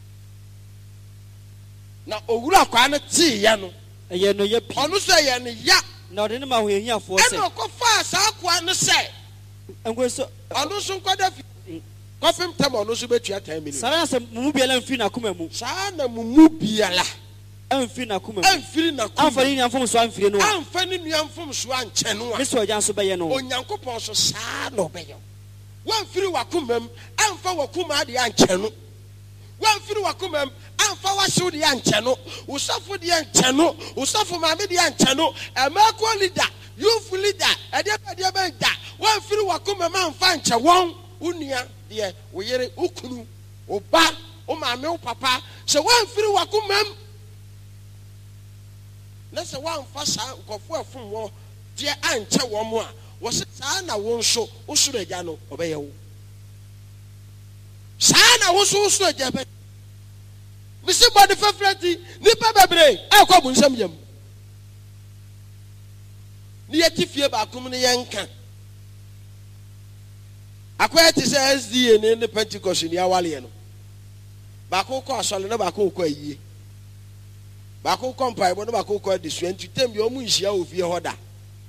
na owura kwaa no teeɛ no ɛyɛ no yɛ pii ɔno so ɛyɛ no ya na ɔde ne ma ahohiahiafoɔ ɛna sɛ ɔkɔfaa saa koa no sɛ ɛnkɔ so ɔno nso nkɔda fi kɔfem tam ɔno nso bɛtua ten million saa na sɛ mo mu biara mfiri n'akoma mu saa na mo mu biara ɛmfiri n'akoma mu amfiri amfa n'akoma ne nua mfom so amfiri no a amfa ne nua mfomsoɔ ankyɛ no a ne sɛ ɔgya nso bɛyɛ no onyankopɔn so saa na ɔbɛyɛ wamfiri wakoma mu amfa wakoma adeɛ ankyɛ no wamfiri wakoma mu amfa wahyew deɛ ankyɛ no wosafo deɛ ankyɛ no wosafo maame deɛ ankyɛ no ɛmaako leader youth leader ɛdeɛ bɛdeɛ bɛnda wamfiri wakoma mu amfa ankyɛ wɔn wo nua deɛ wo yere wo kunu wo ba wo maame wo papa sɛ wamfiri wakoma mu na sɛ wamfa saa nkɔfoɔ afom wɔ deɛ ankyɛ wɔn mu a wɔsɛ saa na wo nso wo soro agya no ɔbɛyɛ wo saa na wo nso wo soro agya bɛyɛ mesi bɔde fɛfrɛ ti nipa bebree ɛkɔ bu nsɛm yam ne yɛti fie baako mu ne yɛnka akɔyɛ te sɛ S D A ne ne Pentecost ne awaleɛ no baako kɔ asɔle na baako kɔ ayie baako kɔ mpaebɔ na baako kɔ adesua nti tem bi ɔmo nhyia wɔ fie hɔ da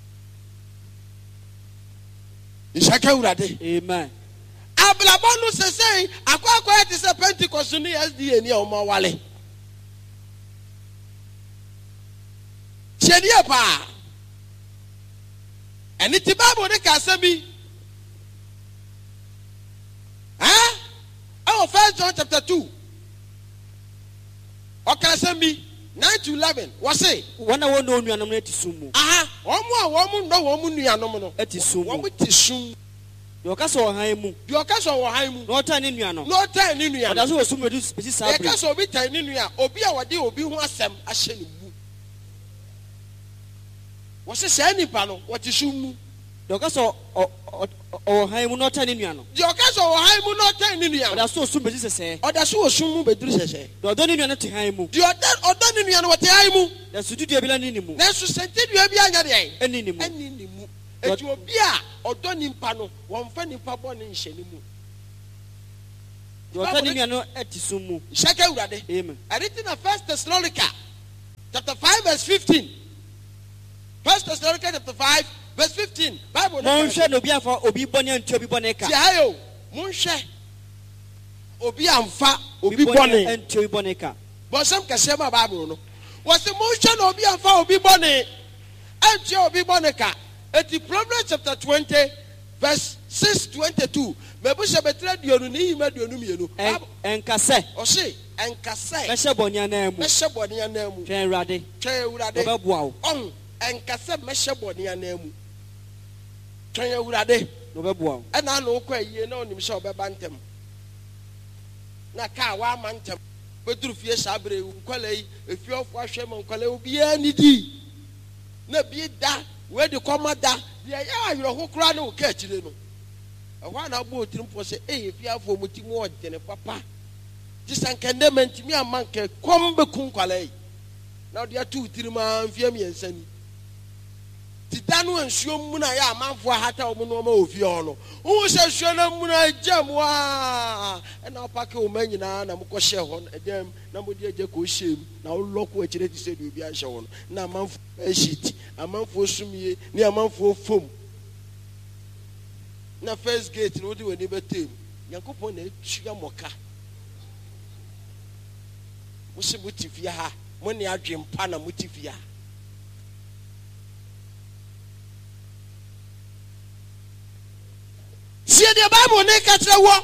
nhyaka wurade amen ablabɔ no sɛsɛn akɔ akɔyɛ te sɛ Pentecost ne S D A ne a ɔmo awale tiɛdeɛ paa ɛne ti Bible ne ka asɛm bi ɛn ɛwɔ First John chapter two ɔka asɛm bi nine to eleven wɔse wɔn a wɔn nuanom no ati sum mu aha wɔn a wɔn nnɔ wɔn nuanom no ati sum mu wɔn ti sum deɛ ɔka sɛ ɔhan mu deɛ ɔka sɛ ɔwɔ han mu na ɔtan ne nua no na ɔtan ne nua ɔda no so wɔ sum mu bɛsi saa yɛka bere sɛ obi tan ne nua obi a wɔde obi ho asɛm ahyɛ ne mu wɔse sɛ nipa no wɔte sum mu deɛ ɔka sɛ ɔwɔ han mu na ɔtɛn ne nua no deɛ ɔka sɛ ɔwɔ han mu na ɔtɛn ne nua no ɔda so osum bɛsi sɛsɛɛ ɔda so wɔ sum mu bɛduru sɛsɛɛ deɛ ɔdɔ ne nua no te han mu deɛ ɔda ɔdɔ ne nua no wɔte han mu deɛ sududua bi la ne ne mu nanso sɛntedua bi anya deɛ ɛne ne mu ɛne ne mu eti obi a ɔdɔ nipa no wɔmfa nipa bɔ ne nhyɛ ne mu deɛ ɔtɛn ne nua no ɛte sum mu hyɛkɛ awurade amen ɛde ti na first Thessalonica chapter five verse fifteen first Thessalonica chapter five verse fifteen Bible monhwɛ na obi amfa obi bɔne antua obi bɔne ka ti ayo monhwɛ obi amfa obi bɔne antua obi bɔne ka bɔnsɛm kɛseɛ ma Bible no wɔsɛ monhwɛ na obi amfa obi bɔne antua obi bɔne ka eti Proverbs chapter twenty verse six twenty-two mebu sɛ betra duonu ne yima duonu mienu ɛnkasɛ ɔse ɛnkasɛ mɛhyɛ bɔne anan mu mɛhyɛ bɔne anan mu twɛn awurade twɛn awurade ɔbɛboa wo ɔn ɛnkasɛ mɛhyɛ bɔne anan mu twɛn awurade na ɔbɛboa wo ɛna ano kɔ ayie na onim sɛ ɔbɛba ntɛm na kaa waama ntɛm bɛduru fie saa bere nkwala yi efiɔfo ahwɛ ma nkwala obiara ni di na bi da wedi kɔma da deɛ yɛ ayerɛho koraa ne wo ka akyire no ɛhɔ a na abɔ otirim pɔ sɛ ɛyɛ fiafoɔ mu ti mu ɔdene papa gye sɛ nkɛndɛ ma ntimi ama nkɛ kɔm bɛku nkwala yi na wode ato wo tirim a mfeɛ mmiɛnsa ni ti da no nsuo mu na yɛ amanfoɔ ahata wɔ mu nɔɔma wɔ fie hɔ no wohu sɛ nsuo no mu no agya mu a ɛna wopake wo ma nyinaa na mokɔhyɛ hɔ ɛdɛm na mode agya kɔhyɛ mu na wolɔko akyirɛ te sɛ deɛ obi ahyɛ wɔ no na amanfoɔ ahyiti amanfoɔ sumie ne amanfoɔ fom na first gate no wode w'ani bɛtam nyankopɔn na atua mmɔka mo se mote fie ha mo ne adwempa na mote fie ha sie deɛ Bible ne ka kyerɛ wɔ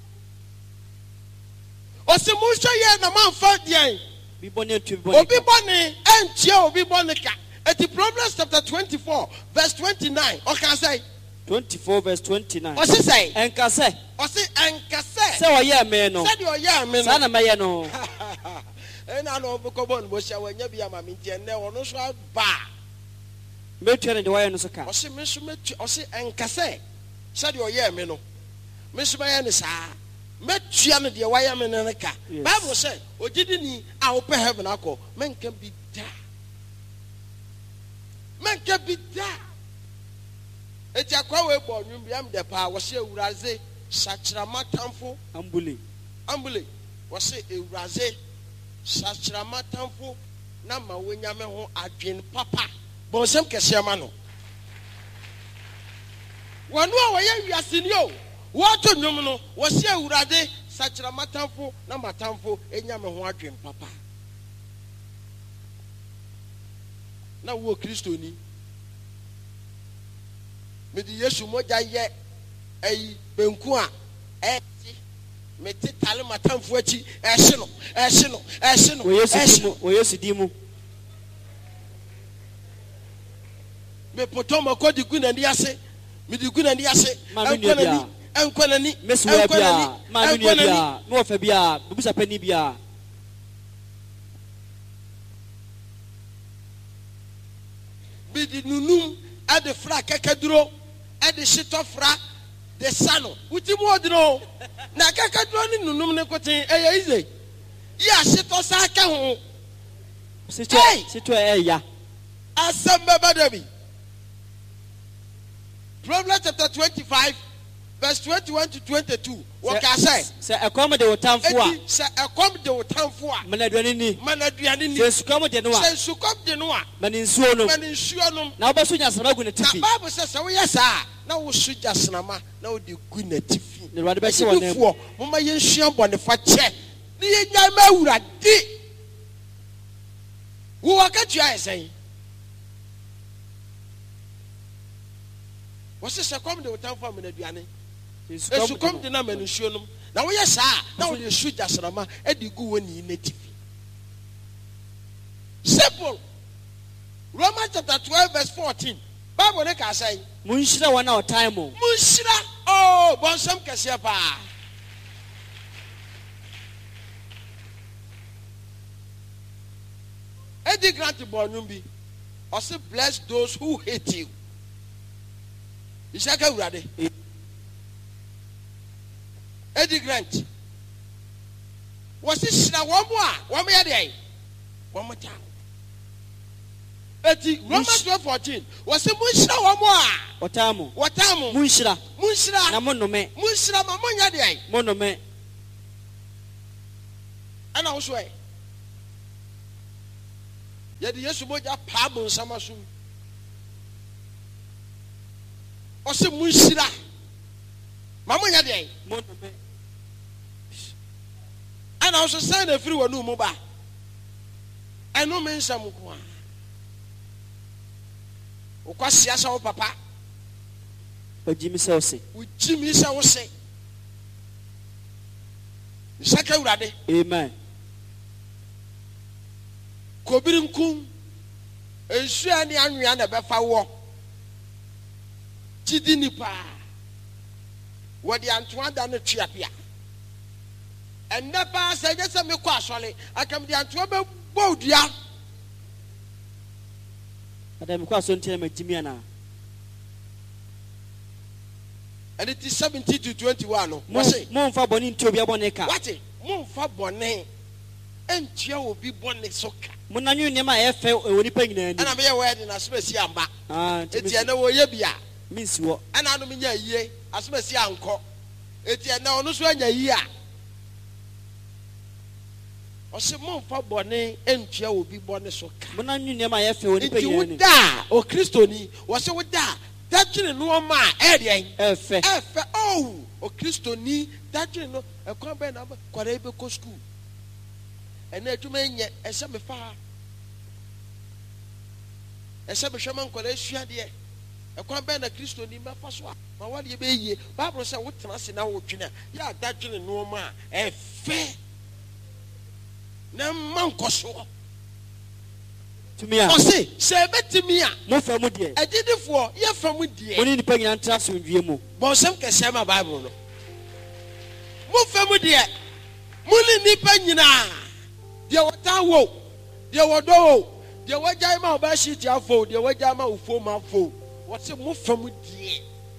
ɔse monhwɛ yɛ na mamfa deɛn obi bɔne antua obi bɔne obi bɔne antua obi bɔne ka eti Proverbs chapter twenty-four verse twenty-nine ɔka sɛ twenty-four verse twenty-nine ɔse sɛ ɛnkasɛ ɔse ɛnkasɛ sɛ ɔyɛ me no sɛdeɛ ɔyɛ me no saa na mɛyɛ no ɛna na ɔbɛkɔbɔ no bɔhyia wɔanya bi ama me nti ɛnnɛ ɔno nso aba mɛtua no deɛ wɔyɛ no so ka ɔse me nso mɛtua ɔse ɛnkasɛ sɛdeɛ ɔyɛ me no me nso mɛyɛ ne saa mɛtua no deɛ wɔyɛ me no no ka Bible sɛ ogyidini a wopɛ heaven akɔ mɛnka bi da mɛnka bi da eti akwa wei bɔ ɔnwom bi am dɛ paa wɔse awuraze sakyerama tamfo ambule ambule wɔse awuraze sakyerama tamfo na ma wɔnya me ho adwen papa bɔnsɛm kɛseɛ ma no wɔno a wɔyɛ wiaseni o wɔto nnwom no wɔse awurade sakyerama tamfo na ma tamfo ɛnya me ho adwen papa na wo kristoni mede Yesu mogya yɛ ayi benku a ɛti mete tale matamfo akyi ɛhye no ɛhye no ɛhye no wɔ Yesu di mu me poto makodi gu n'ani ase mede gu n'ani ase ɛnkɔ n'ani ɛnkɔ n'ani ɛnkɔ n'ani ɛnkɔ n'ani me wɔfɛ bia bubusa pani bia bidi nunum ade fra kakaduro ade shitofra de sano wuti mu odino na kakaduro ni nunum ne koten eye ize ya shito sa ka ho sito sito eya asamba badabi Proverbs chapter twenty-five verse twenty-one to twenty-two what can say say ekom de wotamfo a say ekom de wotamfo a manaduane ni manaduane ni say sukom de no a say sukom de no a maninsuo no maninsuo no na obaso nyasama gu na tifi na Bible says we yes ah na wo su jasnama na wo de gu na tifi ne wade be hye wonam moma yensua bone fa che ne yenya ma awurade wo wakatua esen wo se se kom de wotamfo manaduane esu kom de na maninsuo no na wo yes ah na wo de su jasnama e de gu woni na tifi simple. Romans chapter twelve verse fourteen. Bible ne ka say munshira wana o time o munshira oh bonsam kese pa Eddie Grant bonum bi Also bless those who hate you. Ishaka urade. Eddie Grant. Was this na one more? One more day. One more time. Eti Romans twelve fourteen. Was it Munshra one more? Watamu. Watamu. Munshra. Munshra. Na monome. Munshra mamonya day. Monome. Ana oswe. Yedi Yesu moja pabo nsama so. Ose munshira. Mamonya dey. Monome. Ana also sign a free wanu mu ba. Eno me nsam ko a. Okwasi asa wo papa. Ojimi se ose. Ojimi se wo se. Ishaka urade. Amen. Kobirinkum ensu ani anwea na befa wo gidi nipa wodi antoa da no tuapia enne pa se je se me kɔ asɔle akam di antoa be bodua adam kɔ asɔ ntia ma gimi ana and it is seventy to twenty-one no mo mo mfa bɔne nti obi abɔne ka what mo mfa bɔne entua obi bɔne so ka munanyu ne ma efe woni pa nyina ni ana me ye word na asomasi amba ah eti ene wo ye bia minsi wo ana anu me nya yie asomasi anko eti ene onu so anya yie a o se mo fa bone entua obi bone so ka munanyu ne ma efe woni pa nyina ni da o kristoni wo se wo da dadwene no ma e de efe efe oh o kristoni dadwene no e kwa be na kwara ebe ko school ene atuma enye ehye me fa ehye me hwema nkwara asua de ekwan be na kristo ni mafa so a ma wale ye be yie bible say wo tena se na wo twena ya dadwene no ma efe na mankoso tumia o se se betimia mo fa mu de agidifo ye fa mu de mo ni nipa nyina ntra so ndwie mu bo sem kese ma bible no mo fa mu de mo ni nipa nyina de wata wo de wodo de wajai ma ba shi ti afo de wajai ma ufo ma afo what say mo fam die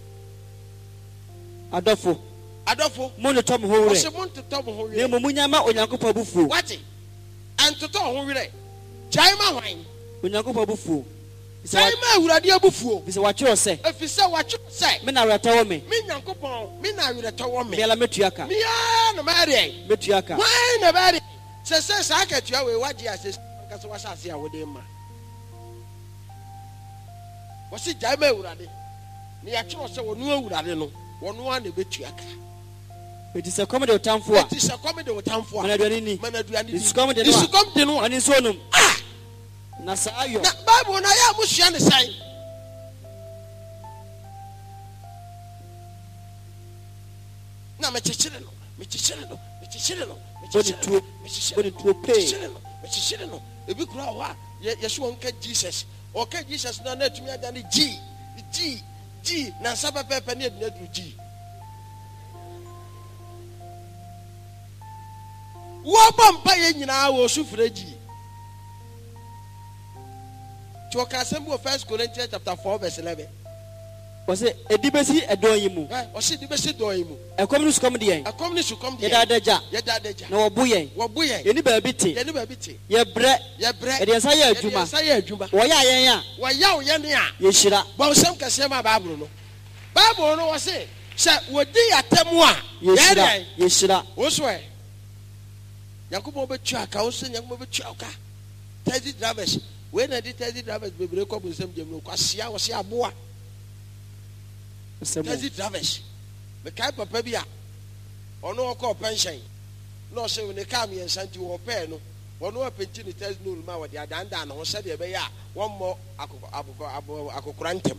adofo adofo mo ne tom ho wure what say mo to tom ho wure ne mo munya ma onyankopɔ bufuo what and to tom ho wure jai ma hwan onyankopɔ bufuo jai ma awurade abufuo bisa wakyerɛ sɛ efisa wakyerɛ sɛ me na awurata wo me me nyankopɔ me na awurata wo me me ala metuaka me ya na ma re metuaka why na ba re se se sa ka tua we waje ase ka so wasa ase a wo de ma wo si jai ma awurade ne ya kyerɛ sɛ wonu awurade no wonu a na betuaka eti sɛ kɔm de otamfo a eti sɛ kɔm de otamfo a mana duane ni mana duane ni isu kɔm de no isu kɔm de no ani so nom ah na sa ayo na bible na ya musua ne sai na me kyekere no me kyekere no me kyekere no me kyekere no me kyekere tuo pe me kyekere no ebi kura ho a ye so wonka jesus o ka jesus na na tumi ada ne g g g na nsa pepepe na edina du g wo bompa ye nyina wo sufure g to ka sembo first Corinthians chapter four verse eleven was it edibesi edon yimu eh o se dibesi don yimu ekom ni sukom de yen ekom ni sukom de ye dadaja ye dadaja na wo boyen wo boyen ye ni ba bi te ye ni ba bi te ye bre ye bre ye de nsa ye adwuma ye nsa ye adwuma wo ya yen a wo ya wo ye ne a ye hira bo sem kase ma bible no bible no wo se se wo di atemu a ye hira ye hira wo so e yakobo be twa ka wo se yakobo be twa ka thirty drivers we na di thirty drivers bebre ko bu sem jem no kwasia wo se aboa thirty drivers me kai papa bi a ono ko pension no se we ne kam ye nsanti wo pe no ono a penti ne thirty no ma wo de adanda na wo se de be ya wo mo akoko akokora ntem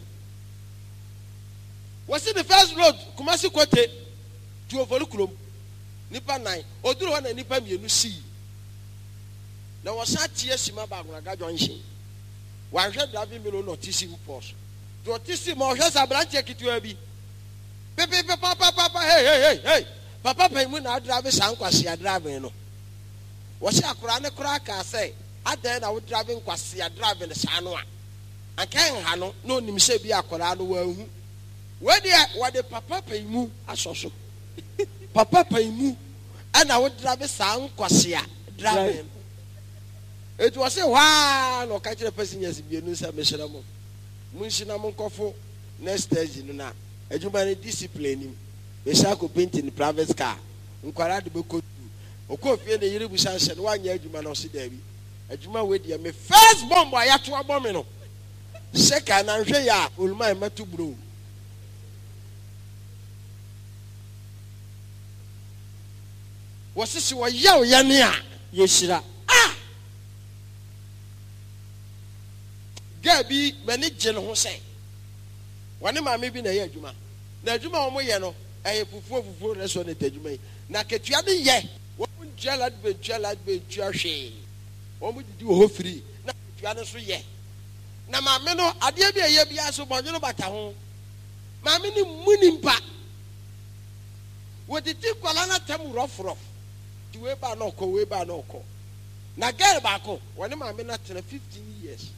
wo se the first road Kumasi Kote to Ovolukurom nipa nine oduru ho na nipa mienu si na wo sa tie sima ba agora junction wa hwe driving melo no tisi upos to tisi mo hwe sa branch kitua bi pepe papa papa hey hey hey hey papa pe mu na drive san kwase driving no wo se akora ne kora ka say adan na wo driving kwase driving sa no a Akan hano no nim se bi akora no wa hu. We de wa de papa paimu asoso. Papa paimu ana wo drive sa nkwase a drive. It was say wa no ka kire passengers bi enu sa mehira mo. Munshina mo nkofo next stage no na. Adwuma ne discipline nim. We sha ko paint in private car. Nkwara de be ko okofie ne yiri bu shanse no wanya adwuma no se da bi. Adwuma we de me first bomb ayato abome no. Seka na nhwe ya oluma matu bro. Wasisi wa yaw yane a yeshira. Ah. Gabi mani jeno ho sei. Wane maame bi na ye adwuma. Na adwuma wo mo ye no eye fufuo fufuo reso na adwuma yi. Na ketua de ye. Wo njala de njala de tua hwe. Wo mo didi wo free. Na ketua no so ye. Na maame no ade bi eye bia so bonyo no bata ho. Maame ni muni mpa. Wo didi kwala na tem rough rough. Di we ba no ko we ba no ko. Na girl ba ko, woni maame na tena fifteen years.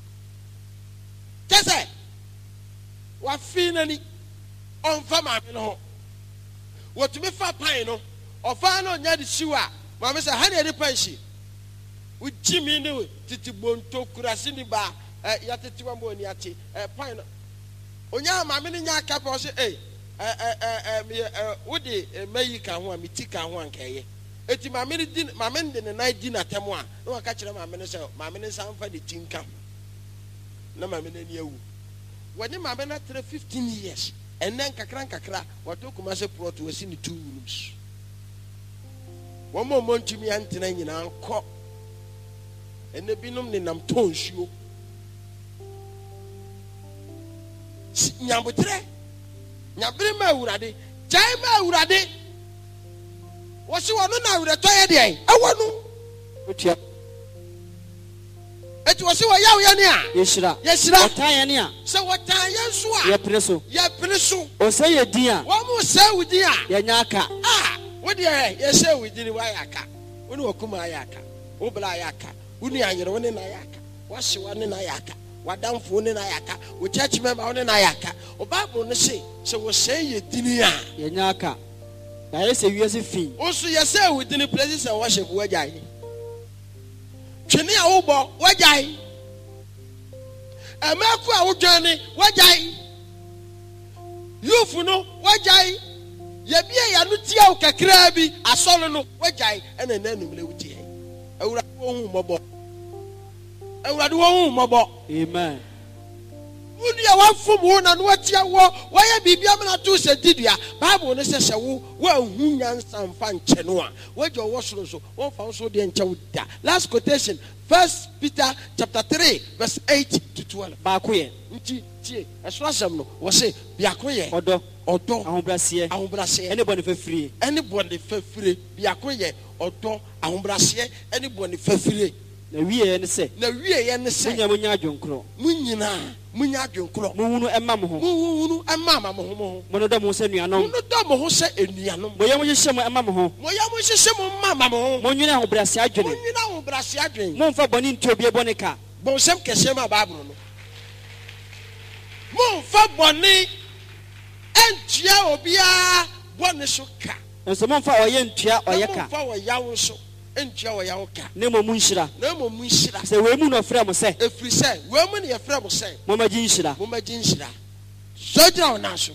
Kese wa fina ni on fa maame no ho. Wo tumi fa pan no, o fa no nya de siwa. Maame say ha na de pan shi. Wo jimi ni titi bonto kurasi ni ba eh ya titi wa mo ni ati eh pan no. Onya maame ni nya ka po say eh eh eh eh wo de mayi ka ho a miti ka ho ankaye. Eti maame ni din maame ndi ne nai di na temo a no aka kire maame ne say maame ne san fa de tinka na maame ne ni awu wani maame na tre fifteen years and then kakra kakra wato kuma se plot wasi ni two rooms wo mo mo ntumi antena nyina anko ene binom ne nam tonsuo nyambotre nyabere ma awurade jai ma awurade wasi wonu na awurade ye de awonu otua eti wasi wa yawo ya ne a yeshira yeshira otan ya ne a se wotan ye nso a ye preso ye preso o se ye din a wo mu se wudi a ye nya aka ah wo de ye se wudi ni wa ya aka woni wakuma ya aka wo bla ya aka woni anyere woni na ya aka wahye woni na ya aka wadamfo woni na ya aka wo church member woni na ya aka o bible no se se wo se ye din a ye nya aka na ye se wiase fi o so ye se wudi ni praise and worship wo jai twene a wo bo wo jai Emeku a wodwane wajai yufu no wajai yebie ya no tia ukakra bi asolo no wajai ene nanum le wutie awurade wo hu mobo awurade wo hu mobo amen unu ya wafum wo na no watia wo waya bibia mena to se didua bible no se se wo wa hu nyansa mfa nche no a wajo wo soro so wo fa so de nche wo da. Last quotation, First Peter chapter three verse eight to twelve. Bakoye nti tie esrasem no wo se biakoye odo odo ahombrase ahombrase anybody fafiri anybody fafiri biakoye odo ahombrase anybody fafiri na wiye ne se na wiye ye ne se munya munya adwonkro munyina munya adwonkro muhunu emma mo ho muhunu emma ma mo ho mo mo no do mo se nuanom mo no do mo ho se enuanom mo ye mo hye mo emma mo ho mo ye mo hye mo ma ma mo ho mo nwina ahobrase adwene mo nwina ahobrase adwene mo mfa boni nti obi ebone ka bon sem kese ma bible no mo mfa boni entia obi a boni so ka enso mo mfa oye ntua oye ka mo mfa wo yawo so entua wo yawo ka ne mo munhira na mo munhira se we mu no frɛ mo se efiri se we mu ne ye frɛ mo se mo ma ginhira mo ma ginhira so dira wo na so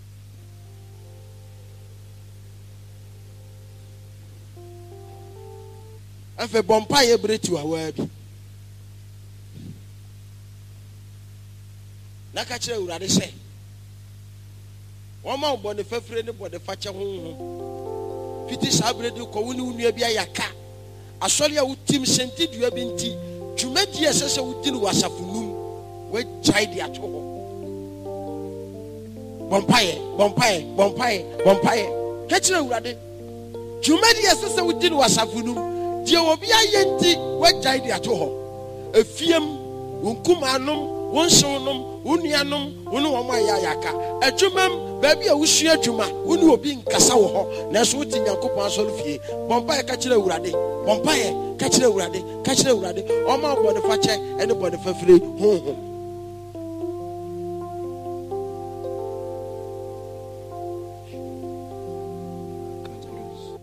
afa bompa ye bretu awa bi na ka kire urade se wo ma obo ne fafire ne bo de fache honhom fiti sabredi ko woni unua bi ayaka asori a wutim senti dua bi nti dwumadi esese wudi no wasafunum we chai dia to ho bompaye bompaye bompaye bompaye ka kire urade dwumadi esese wudi no wasafunum die obi ayenti we chai dia to ho efiem wonkumanom wonsonom unuanom wonu wo ma ya yaka adwumam ba bia wusu adwuma wonu obi nkasa wo ho na so wuti nyankopon asoro fie bompa ka kire urade bompa ye ka kire urade ka kire urade o ma bo de fa che ene bo de fa fire honhom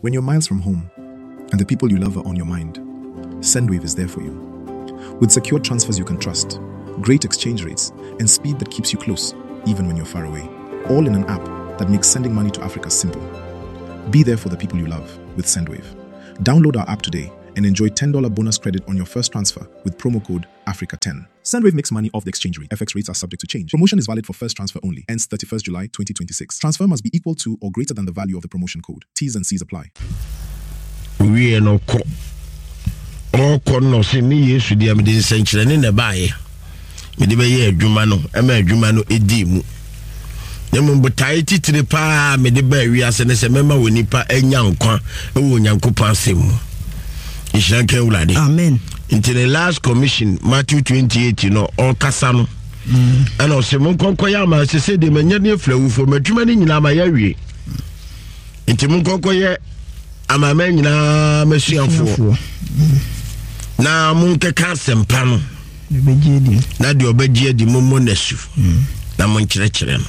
When you're miles from home and the people you love are on your mind, Sendwave is there for you. With secure transfers you can trust, great exchange rates, and speed that keeps you close, even when you're far away. All in an app that makes sending money to Africa simple. Be there for the people you love with Sendwave. Download our app today and enjoy ten dollars bonus credit on your first transfer with promo code Africa ten. Sendwave makes money off the exchange rate. F X rates are subject to change. Promotion is valid for first transfer only. Ends thirty-first July twenty twenty-six. Transfer must be equal to or greater than the value of the promotion code. T's and C's apply. We no ko. O ko no se ni Yesu dia me de senchire ne ne baaye. Me de be ye adwuma no, e ma adwuma no edi mu. Nemu botai titire pa me de ba wi ase ne se mema woni pa enya nkwa e wo nyankopon asem mu. Ishanke ulade. Amen. Into the last commission, Matthew twenty-eight, you know, all Kasano. And also, mon concoya, ma se de many flow for my Germany in Amayawi. Into mon concoya, I'm a man in a machine for. Now, Monte Cassam Pano. Nadio Bedia di Momonesu. Namon Churchill.